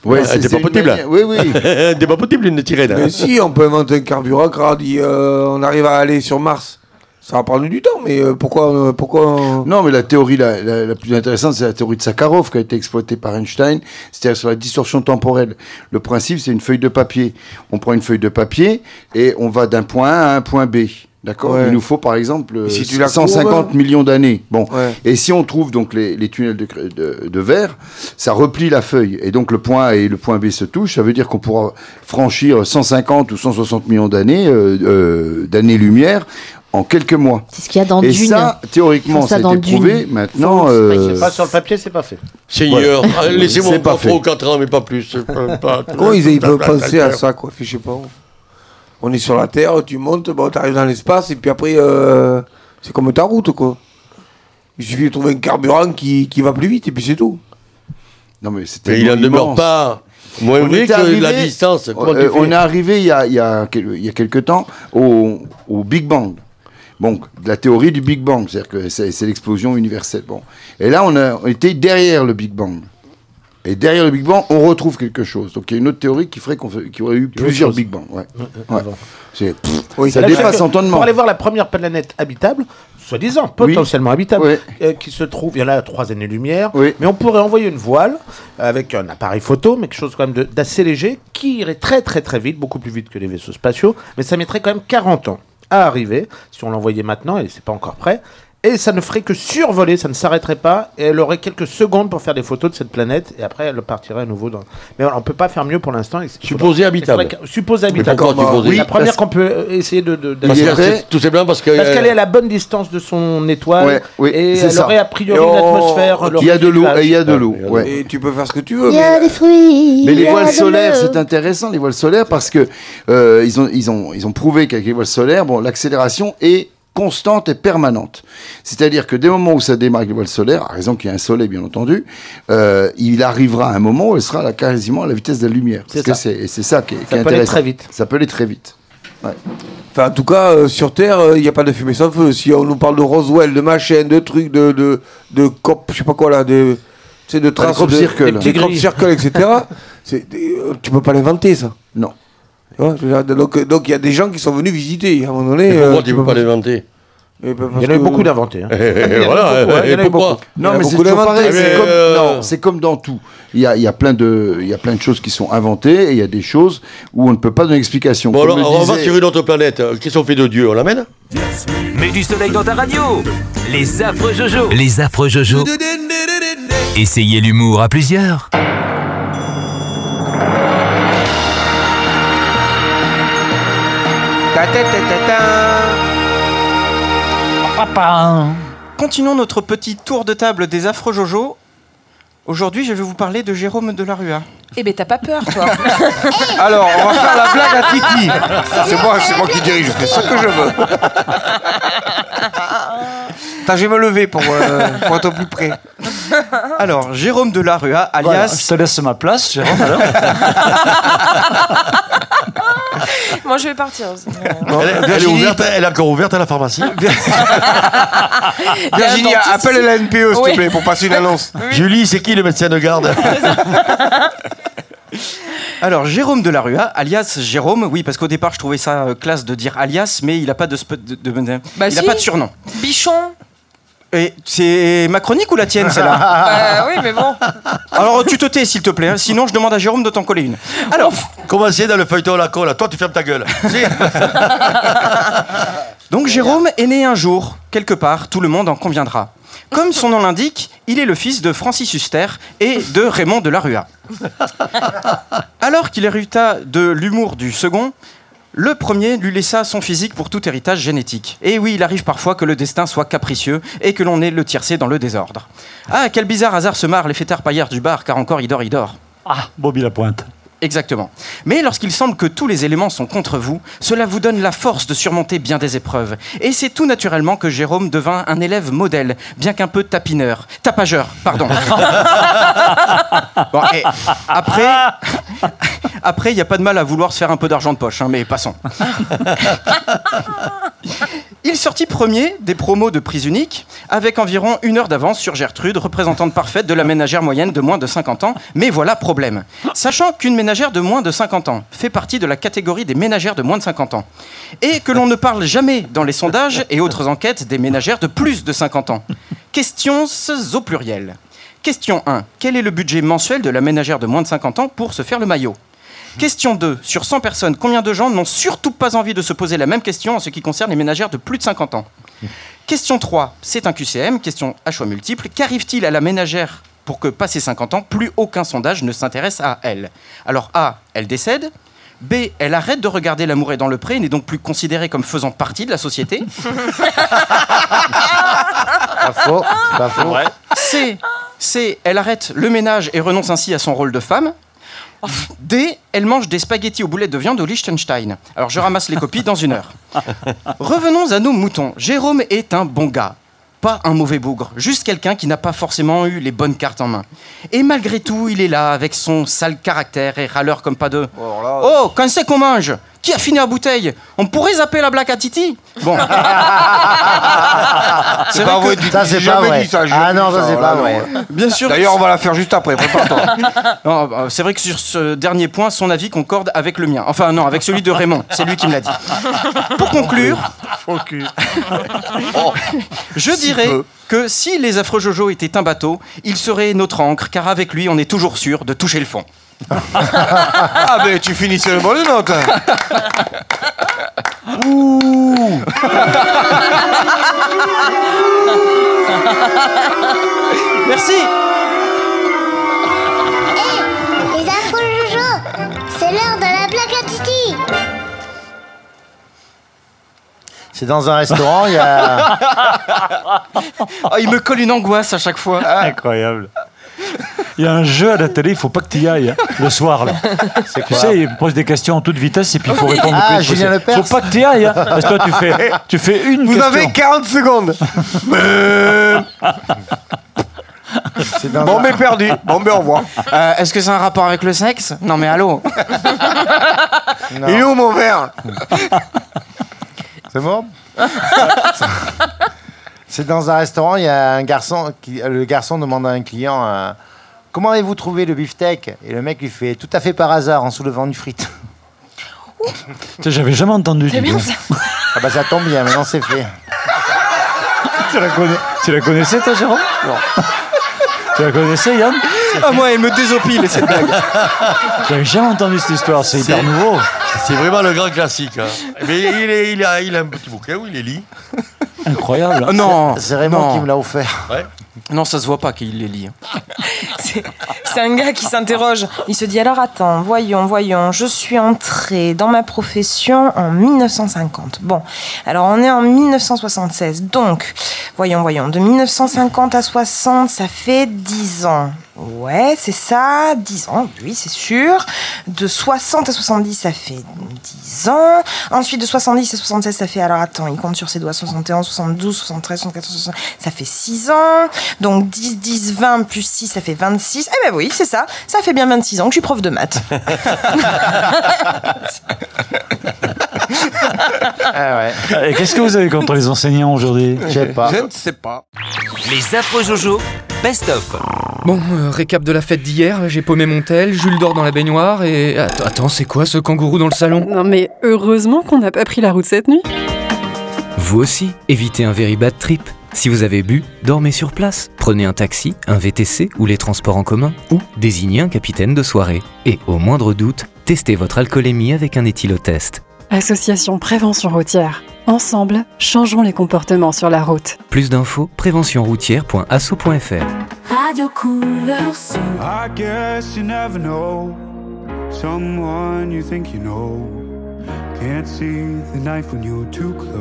Ouais, c'est pas possible. Oui, oui. C'est pas possible une sirène. Mais si, on peut inventer un carburant quand on arrive à aller sur Mars. Ça va prendre du temps, mais pourquoi Non, mais la théorie la plus intéressante, c'est la théorie de Sakharov qui a été exploitée par Einstein, c'est-à-dire sur la distorsion temporelle. Le principe, c'est une feuille de papier. On prend une feuille de papier et on va d'un point A à un point B. D'accord. Ouais. Il nous faut par exemple si tu la 150 courbes, millions d'années. Bon. Ouais. Et si on trouve donc les tunnels de verre, ça replie la feuille. Et donc le point A et le point B se touchent. Ça veut dire qu'on pourra franchir 150 ou 160 millions d'années-lumière en quelques mois. C'est ce qu'il y a dans et Dune. ça, théoriquement, ça a été prouvé. Maintenant, C'est pas sur le papier, c'est pas fait. Seigneur, laissez-moi C'est pas encore fait. 3 ou 4 ans, mais pas plus. Comment ils peuvent penser à ça, quoi? Je sais pas. On est sur la Terre, tu montes, bon, t'arrives dans l'espace, et puis après, c'est comme ta route, quoi. Il suffit de trouver un carburant qui va plus vite, et puis c'est tout. non mais c'était. Mais il en demeure pas moins On vrai était que arrivé- la distance. Comment tu fais on est arrivé il y a quelque temps au Big Bang. Bon, la théorie du Big Bang, c'est-à-dire que c'est l'explosion universelle. Bon. Et là, on était derrière le Big Bang. Et derrière le Big Bang, on retrouve quelque chose. Donc il y a une autre théorie qui ferait qu'il y aurait eu plusieurs Big Bang. Ouais. Ouais. Ça Là, dépasse parce que entendement. Pour aller voir la première planète habitable, soi-disant, potentiellement habitable, Oui. qui se trouve, il y en a à 3 années-lumière, Oui. mais on pourrait envoyer une voile avec un appareil photo, mais quelque chose quand même d'assez léger, qui irait très très très vite, beaucoup plus vite que les vaisseaux spatiaux, mais ça mettrait quand même 40 ans à arriver, si on l'envoyait maintenant, et c'est pas encore prêt. Et ça ne ferait que survoler, ça ne s'arrêterait pas, et elle aurait quelques secondes pour faire des photos de cette planète, et après elle partirait à nouveau dans... Mais on ne peut pas faire mieux pour l'instant. Supposé habitable. Supposé habitable. Mais pourquoi supposé ? Oui, la première parce- qu'on peut essayer de Parce Il que est c'est tout simplement parce que. parce qu'elle est à la bonne distance de son étoile, Ouais, oui, et c'est elle ça. aurait a priori Et l'atmosphère. Il y a de l'eau, et il y a de Ouais, l'eau. il y a de Ouais. Et tu peux faire ce que tu veux, Il y a mais... des fruits. Mais il les y a voiles de solaires, l'eau. c'est intéressant, les voiles solaires, parce que ils ont prouvé qu'avec les voiles solaires, bon, l'accélération est constante et permanente. C'est-à-dire que dès le moment où ça démarre avec les voiles solaires, à raison qu'il y a un soleil, bien entendu, il arrivera un moment où elle sera quasiment à la vitesse de la lumière. C'est Parce ça. que c'est ça qui est Ça peut aller intéressant. très vite. Ça peut aller très vite. Enfin, en tout cas, sur Terre, il n'y a pas de fumée sans feu. Si on nous parle de Roswell, de machin, de trucs, de COP, je sais pas quoi là, tu sais, de traces, crop circle. des crop circles, etc. Tu peux pas l'inventer, ça. Non. Tu vois, je veux dire, donc il y a des gens qui sont venus visiter. À un moment donné, Et pourquoi tu peux pas l'inventer ? Il y en a eu beaucoup d'inventés. Hein. Et voilà, beaucoup, ouais, il y en a eu et pourquoi beaucoup. Non, Il y a mais c'est beaucoup toujours d'inventés. pareil. Mais, C'est comme dans tout. Il y a plein de choses qui sont inventées et il y a des choses où on ne peut pas donner d'explication. Bon, Comme alors, le on va disait- sur une autre planète. Qu'est-ce qu'on fait de Dieu ? On l'amène ? Mets du soleil dans ta radio. Les affreux Jojo. Les affreux Jojo. Essayez l'humour à plusieurs. Continuons notre petit tour de table des affreux Jojo. Aujourd'hui, je vais vous parler de Jérôme de la Rua. Eh ben t'as pas peur, toi. Alors, on va faire la blague à Titi. C'est moi qui dirige, je fais ce que je veux. Attends, je vais me lever pour être au plus près. Alors, Jérôme de la Rua, Voilà, alias... je te laisse ma place, Jérôme. Alors. Moi, je vais partir aussi. Elle est ouverte, elle est encore ouverte à la pharmacie. Virginie, appelle la NPE, s'il te plaît, pour passer une annonce. Julie, c'est qui le médecin de garde ? Alors, Jérôme de la Rua, alias Jérôme, oui, parce qu'au départ, je trouvais ça classe de dire alias, mais il n'a pas de, Bah il a si. pas de surnom. Bichon. Et c'est ma chronique ou la tienne, celle-là? Bah oui, mais bon. Alors, tu te tais, s'il te plaît, hein, sinon je demande à Jérôme de t'en coller une. Alors, Commencez dans le feuilleton à la colle. Toi, tu fermes ta gueule. Si. donc Jérôme est né un jour, quelque part, tout le monde en conviendra. Comme son nom l'indique, il est le fils de Francis Huster et de Raymond de la Rua. Alors qu'il hérita de l'humour du second, le premier lui laissa son physique pour tout héritage génétique. Et oui, il arrive parfois que le destin soit capricieux et que l'on ait le tiercé dans le désordre. Ah, quel bizarre hasard se marre les fêtards paillards du bar, car encore il dort. Ah, Bobby Lapointe. Exactement. Mais lorsqu'il semble que tous les éléments sont contre vous, cela vous donne la force de surmonter bien des épreuves. Et c'est tout naturellement que Jérôme devint un élève modèle, bien qu'un peu tapageur, pardon. Bon, et après, il n'y a pas de mal à vouloir se faire un peu d'argent de poche, hein, mais passons. Il sortit premier des promos de prise unique, avec environ 1 heure d'avance sur Gertrude, représentante parfaite de la ménagère moyenne de moins de 50 ans. Mais voilà problème. Sachant qu'une ménagère de moins de 50 ans fait partie de la catégorie des ménagères de moins de 50 ans, et que l'on ne parle jamais dans les sondages et autres enquêtes des ménagères de plus de 50 ans. Questions au pluriel. Question 1. Quel est le budget mensuel de la ménagère de moins de 50 ans pour se faire le maillot ? Question 2. Sur 100 personnes, combien de gens n'ont surtout pas envie de se poser la même question en ce qui concerne les ménagères de plus de 50 ans ? Question 3. C'est un QCM, question à choix multiples. Qu'arrive-t-il à la ménagère pour que, passé 50 ans, plus aucun sondage ne s'intéresse à elle ? Alors A. Elle décède. B. Elle arrête de regarder L'amour est dans le pré et n'est donc plus considérée comme faisant partie de la société. Pas faux. Pas faux. C. Elle arrête le ménage et renonce ainsi à son rôle de femme. D. Elle mange des spaghettis aux boulettes de viande au Liechtenstein. Alors je ramasse les copies dans 1 heure. Revenons à nos moutons. Jérôme est un bon gars. Pas un mauvais bougre, juste quelqu'un qui n'a pas forcément eu les bonnes cartes en main. Et malgré tout, il est là avec son sale caractère et râleur comme pas deux. Oh, quand c'est qu'on mange ? Qui a fini la bouteille ? On pourrait zapper la blague à Titi ? Bon. C'est pas vrai. Ça, c'est pas vrai. Ah non, ça, c'est pas vrai. Bien sûr. D'ailleurs, on va la faire juste après. Prépare-toi. Non, c'est vrai que sur ce dernier point, son avis concorde avec le mien. Enfin non, avec celui de Raymond. C'est lui qui me l'a dit. Pour conclure, je dirais que si les affreux Jojo étaient un bateau, il serait notre ancre, car avec lui, on est toujours sûr de toucher le fond. Ah ben tu finis sur une bonne note. Merci. Les affreux Jojo, c'est l'heure de la blague à Titi. C'est dans un restaurant, il y a... Oh, il me colle une angoisse à chaque fois. Incroyable. Il y a un jeu à la télé, il faut pas que tu y ailles hein, le soir. Là. Tu sais, il pose des questions en toute vitesse et puis il faut répondre. Ah, Julien Lepers. Faut pas que tu y ailles. Hein, parce que toi, tu fais une Vous question. avez 40 secondes. Bon, mais perdu. Bon, mais au revoir. Est-ce que c'est un rapport avec le sexe ? Non mais allô. Il est où mon verre ? C'est bon. C'est dans un restaurant, il y a un garçon, le garçon demande à un client comment avez-vous trouvé le beefsteak ? Et le mec lui fait tout à fait par hasard en soulevant une frite. J'avais jamais entendu. C'est bien ça. Ah bah ça tombe bien, maintenant c'est fait. Tu la connaissais toi, Jérôme ? Non. Tu la connaissais, Yann ? Ah moi, elle me désopile cette blague. J'avais jamais entendu cette histoire, c'est hyper nouveau. C'est vraiment le grand classique. Hein. Mais il a un petit bouquin où il les lit. Incroyable. Non. C'est Raymond qui me l'a offert. Ouais. Non, ça se voit pas qu'il les lit. C'est un gars qui s'interroge. Il se dit alors attends, voyons, je suis entré dans ma profession en 1950. Bon, alors on est en 1976. Donc, voyons, de 1950 à 60, ça fait 10 ans. Ouais, c'est ça, 10 ans, oui, c'est sûr. De 60 à 70, ça fait 10 ans. Ensuite, de 70 à 76, ça fait, alors attends, il compte sur ses doigts, 71, 72, 73, 74, 75, ça fait 6 ans. Donc 10, 20 plus 6, ça fait 26. Eh ben oui, c'est ça, ça fait bien 26 ans que je suis prof de maths. Ah ouais. Et qu'est-ce que vous avez contre les enseignants aujourd'hui ? Je sais pas. Je ne sais pas. Les affreux Jojo, best-of. Bon, récap de la fête d'hier, j'ai paumé mon tel, Jules dort dans la baignoire et... Attends, c'est quoi ce kangourou dans le salon ? Non mais heureusement qu'on n'a pas pris la route cette nuit. Vous aussi, évitez un very bad trip. Si vous avez bu, dormez sur place. Prenez un taxi, un VTC ou les transports en commun ou désignez un capitaine de soirée. Et au moindre doute, testez votre alcoolémie avec un éthylotest. Association Prévention Routière. Ensemble, changeons les comportements sur la route. Plus d'infos, préventionroutière.asso.fr. Radio Couleur Son. I guess you never know someone you think you know. Can't see the knife when you're too close.